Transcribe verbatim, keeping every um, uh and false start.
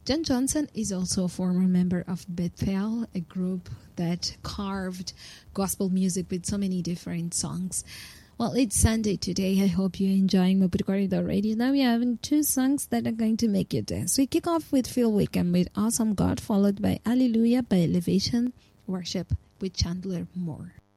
John Johnson is also a former member of Bethel, a group that carved gospel music with so many different songs. Well, it's Sunday today. I hope you're enjoying Maputo Corridor Radio. Now we are having two songs that are going to make you dance. We kick off with Phil Wickham with Awesome God, followed by Hallelujah by Elevation Worship with Chandler Moore.